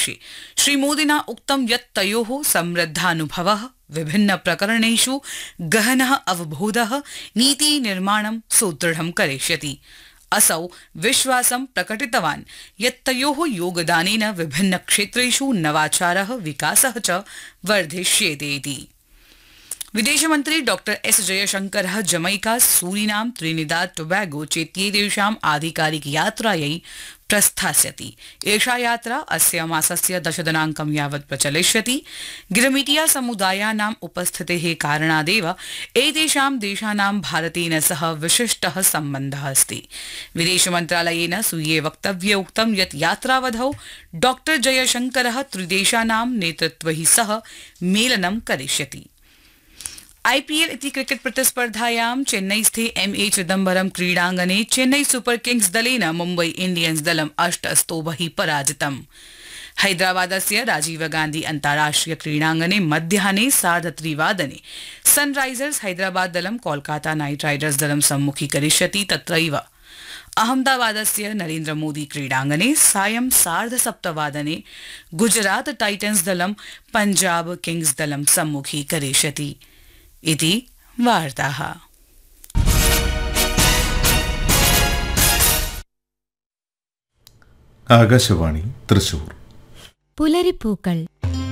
सन्देशे श्रीमोदिना उक्तं यत् तयोः समृद्धानुभवः विभिन्न प्रकरणेषु गहनः अवबोधः नीति निर्माणं सुदृढं करिष्यति। असौ विश्वासं प्रकटितवान् यत् तयोः योगदानेन विभिन्न क्षेत्रेषु नवाचारः विकासः च वर्धिष्येते इति। विदेशमन्त्री doctor S जयशंकरः Jamaica, Suriname, Trinidad Tobago चेत्येतेषाम् आधिकारिक यात्रायै प्रस्थास्यति। एषा यात्रा अस्य मासस्य 10 दिनाङ्कं यावत् प्रचलिष्यति। गिरमिटिया समुदायानाम् उपस्थितेः कारणादेव एतेषां देशानां भारतेन सह विशिष्टः सम्बन्धः अस्ति। विदेशमन्त्रालयेन स्वीये वक्तव्ये उक्तं यत् यात्रावधौ डॉक्टर जयशंकरः त्रिदेशानां नेतृत्वैः सह मेलनं करिष्यति। आईपीएल इति क्रिकेट प्रतिस्पर्धायां चेन्नईस्थे एमए चिदम्बरम क्रीडाङ्गणे चेन्नई सुपर किंग्स दलेन मुम्बई इंडियंस दलं 8 स्तोभैः पराजितम्। हैदराबादस्य राजीव गांधी अन्ताराष्ट्रिय क्रीडाङ्गणे मध्याह्ने 3:30 सनराइजर्स हैदराबाद दलं कोलकाता नाइट राइडर्स दलं सम्मुखीकरिष्यति। तत्रैव अहमदाबादस्य नरेन्द्र मोदी क्रीडाङ्गणे सायं 7:30 गुजरात टाइटन्स दलं पंजाब किंग्स दलं सम्मुखीकरिष्यति इति वार्ताः। ആകാശവാണി തൃശൂർ. പുലരിപ്പൂക്കൾ